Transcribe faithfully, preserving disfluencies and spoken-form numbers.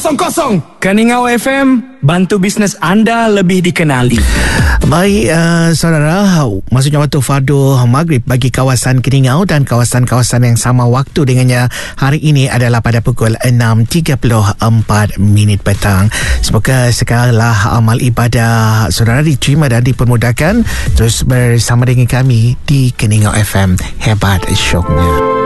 Kosong-kosong. Keningau F M, bantu bisnes anda lebih dikenali. Baik, uh, saudara, maksudnya waktu fardu maghrib bagi kawasan Keningau dan kawasan-kawasan yang sama waktu dengannya hari ini adalah pada pukul enam tiga puluh empat minit petang. Semoga segala amal ibadah saudara diterima dan dipermudahkan. Terus bersama dengan kami di Keningau F M. Hebat syoknya.